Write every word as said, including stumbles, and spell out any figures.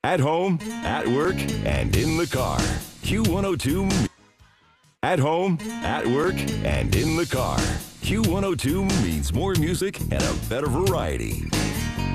At home, at work, and in the car. Q one oh two. At home, at work, and in the car. Q one oh two means more music and a better variety.